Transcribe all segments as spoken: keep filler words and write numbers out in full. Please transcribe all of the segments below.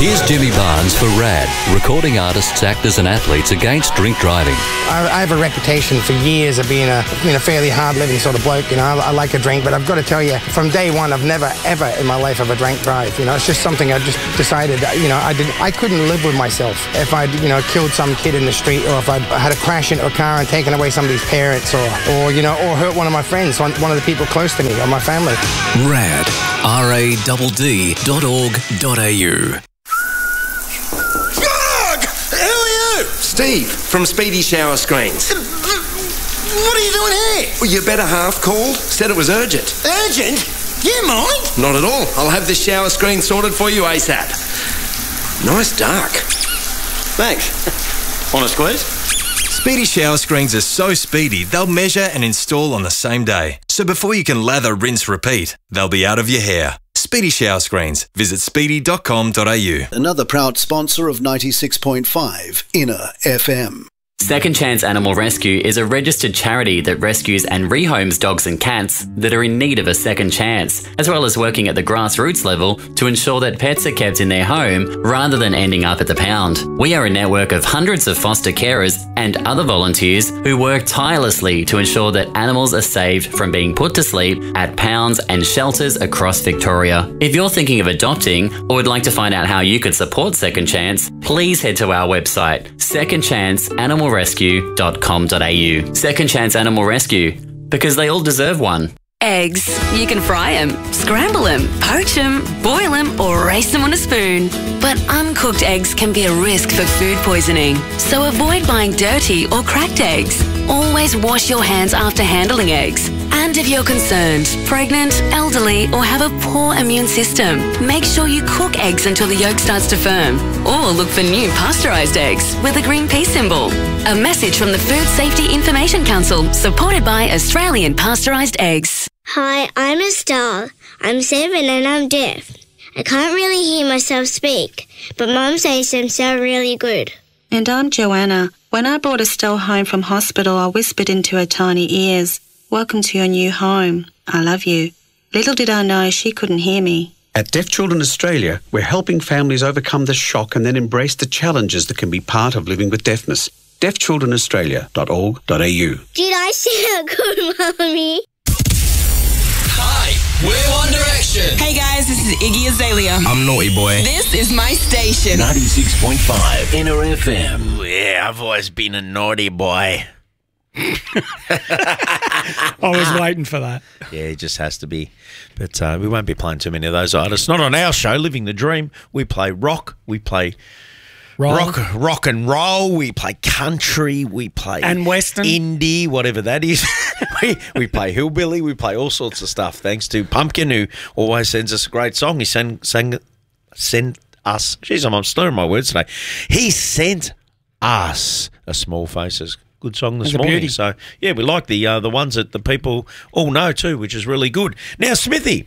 Here's Jimmy Barnes for RAD, recording artists, actors and athletes against drink driving. I, I have a reputation for years of being a, being a fairly hard-living sort of bloke. You know, I, I like a drink, but I've got to tell you, from day one, I've never, ever in my life ever drank drive. You know, it's just something I just decided, you know, I didn't, I couldn't live with myself if I'd, you know, killed some kid in the street, or if I'd had a crash into a car and taken away somebody's parents, or, or you know, or hurt one of my friends, one, one of the people close to me, or my family. RAD, R A D D dot org dot A U. Steve, from Speedy Shower Screens. What are you doing here? Well, your better half called, said it was urgent. Urgent? You mind? Not at all. I'll have this shower screen sorted for you ASAP. Nice dark. Thanks. Want a squeeze? Speedy Shower Screens are so speedy, they'll measure and install on the same day. So before you can lather, rinse, repeat, they'll be out of your hair. Speedy Shower Screens. Visit speedy dot com dot A U. Another proud sponsor of ninety-six point five Inner F M. Second Chance Animal Rescue is a registered charity that rescues and rehomes dogs and cats that are in need of a second chance, as well as working at the grassroots level to ensure that pets are kept in their home rather than ending up at the pound. We are a network of hundreds of foster carers and other volunteers who work tirelessly to ensure that animals are saved from being put to sleep at pounds and shelters across Victoria. If you're thinking of adopting or would like to find out how you could support Second Chance, please head to our website, second chance animal rescue dot com dot A U. Second Chance Animal Rescue, because they all deserve one. Eggs. You can fry them, scramble them, poach them, boil them, or race them on a spoon. But uncooked eggs can be a risk for food poisoning, so avoid buying dirty or cracked eggs. Always wash your hands after handling eggs. And if you're concerned, pregnant, elderly, or have a poor immune system, make sure you cook eggs until the yolk starts to firm. Or look for new pasteurised eggs with a green pea symbol. A message from the Food Safety Information Council, supported by Australian Pasteurised Eggs. Hi, I'm Estelle. I'm seven and I'm deaf. I can't really hear myself speak, but Mum says them sound really good. And I'm Joanna. When I brought Estelle home from hospital, I whispered into her tiny ears, "Welcome to your new home. I love you." Little did I know she couldn't hear me. At Deaf Children Australia, we're helping families overcome the shock and then embrace the challenges that can be part of living with deafness. deaf children australia dot org dot A U. Did I sound good, Mummy? Hi, we're One Direction. Hey guys, this is Iggy Azalea. I'm Naughty Boy. This is my station. ninety-six point five Inner F M. Yeah, I've always been a naughty boy. I was waiting for that. Yeah, it just has to be. But uh, we won't be playing too many of those artists. Not on our show, Living the Dream. We play rock. We play roll. rock, rock and roll. We play country. We play and western, indie, whatever that is. we we play hillbilly. We play all sorts of stuff. Thanks to Pumpkin, who always sends us a great song. He sang sang sent us. Jeez, I'm slurring my words today. He sent us a Small Faces. Good song this morning. Beauty. So, yeah, we like the uh, the ones that the people all know too, which is really good. Now, Smithy,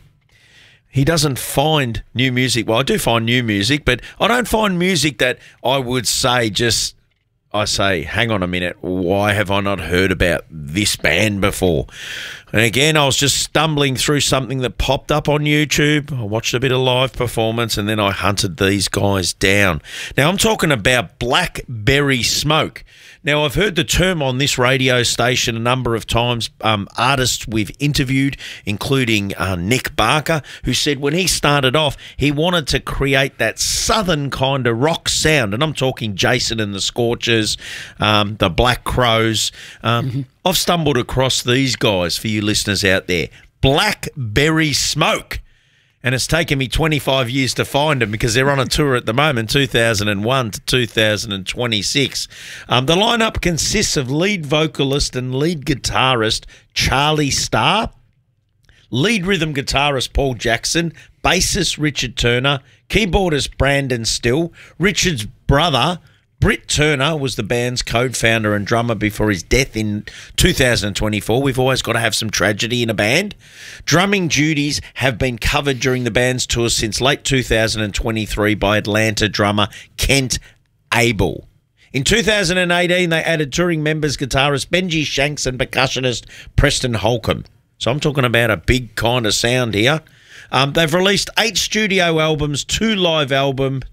he doesn't find new music. Well, I do find new music, but I don't find music that I would say just, I say, hang on a minute, why have I not heard about this band before? And again, I was just stumbling through something that popped up on YouTube. I watched a bit of live performance and then I hunted these guys down. Now, I'm talking about Blackberry Smoke. Now, I've heard the term on this radio station a number of times. Um, artists we've interviewed, including uh, Nick Barker, who said when he started off, he wanted to create that southern kind of rock sound. And I'm talking Jason and the Scorchers, um, the Black Crows. Um, mm-hmm. I've stumbled across these guys for you listeners out there. Blackberry Smoke. And it's taken me twenty-five years to find them because they're on a tour at the moment, two thousand one to two thousand twenty-six. Um, the lineup consists of lead vocalist and lead guitarist Charlie Starr, lead rhythm guitarist Paul Jackson, bassist Richard Turner, keyboardist Brandon Still. Richard's brother, Britt Turner, was the band's co-founder and drummer before his death in two thousand twenty-four. We've always got to have some tragedy in a band. Drumming duties have been covered during the band's tour since late two thousand twenty-three by Atlanta drummer Kent Abel. In two thousand eighteen, they added touring members guitarist Benji Shanks and percussionist Preston Holcomb. So I'm talking about a big kind of sound here. Um, they've released eight studio albums, two live albums,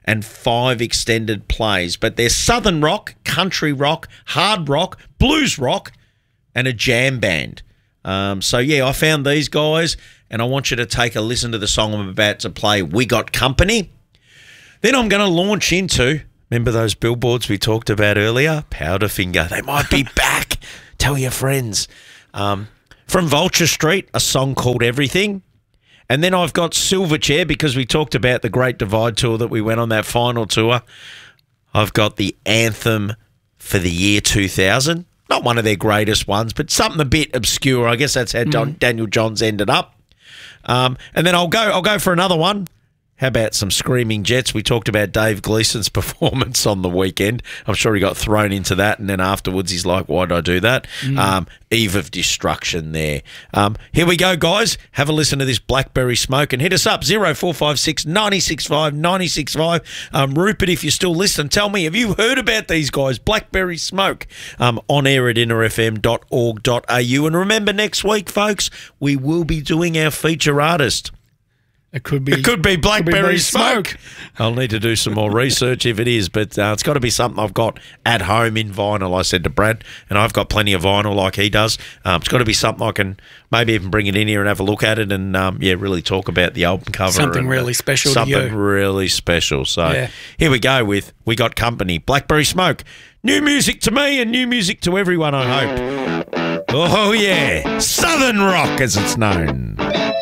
and five extended plays. But they're southern rock, country rock, hard rock, blues rock, and a jam band. Um, so, yeah, I found these guys, and I want you to take a listen to the song I'm about to play, We Got Company. Then I'm going to launch into, remember those billboards we talked about earlier? Powderfinger. They might be back. Tell your friends. Um, from Vulture Street, a song called Everything. And then I've got Silverchair, because we talked about the Great Divide tour that we went on, that final tour. I've got the anthem for the year two thousand. Not one of their greatest ones, but something a bit obscure. I guess that's how Don, mm. Daniel Johns ended up. Um, and then I'll go I'll go for another one. How about some Screaming Jets? We talked about Dave Gleason's performance on the weekend. I'm sure he got thrown into that, and then afterwards he's like, why did I do that? Mm. Um, Eve of Destruction there. Um, here we go, guys. Have a listen to this Blackberry Smoke and hit us up, zero four five six, nine six five, nine six five. Um, Rupert, if you're still listening, tell me, have you heard about these guys, Blackberry Smoke, um, on air at inner f m dot org dot a u. And remember, next week, folks, we will be doing our feature artist. It could be. It could be Blackberry could be smoke. smoke. I'll need to do some more research if it is, but uh, it's got to be something I've got at home in vinyl. I said to Brad, and I've got plenty of vinyl like he does. Um, it's got to be something I can maybe even bring it in here and have a look at it, and um, yeah, really talk about the album cover. Something and, really uh, special. Something to you. really special. So yeah. Here we go with We Got Company, Blackberry Smoke. New music to me and new music to everyone, I hope. Oh yeah, Southern Rock as it's known.